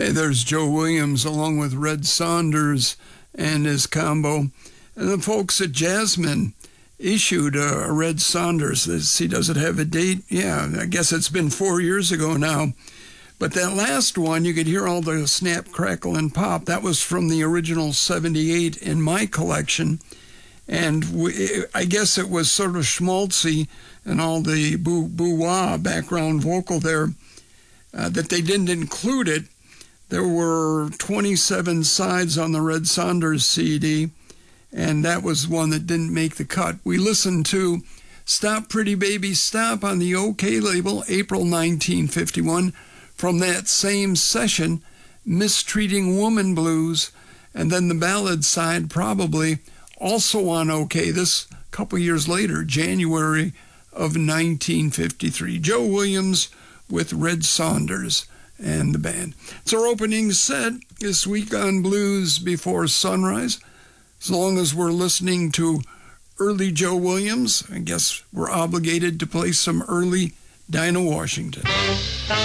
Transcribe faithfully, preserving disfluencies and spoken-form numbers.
Okay, there's Joe Williams along with Red Saunders and his combo. And the folks at Jasmine issued a, a Red Saunders. Let's see, does it have a date? Yeah, I guess it's been four years ago now. But that last one, you could hear all the snap, crackle, and pop. That was from the original seventy-eight in my collection. And we, I guess it was sort of schmaltzy and all the boo boo wah background vocal there, uh, that they didn't include it. There were twenty-seven sides on the Red Saunders C D, and that was one that didn't make the cut. We listened to Stop Pretty Baby Stop on the OK label, April nineteen fifty-one. From that same session, Mistreating Woman Blues, and then the ballad side probably also on OK, this couple years later, January of nineteen fifty-three. Joe Williams with Red Saunders and the band. It's our opening set this week on Blues Before Sunrise. As long as we're listening to early Joe Williams, I guess we're obligated to play some early Dinah Washington.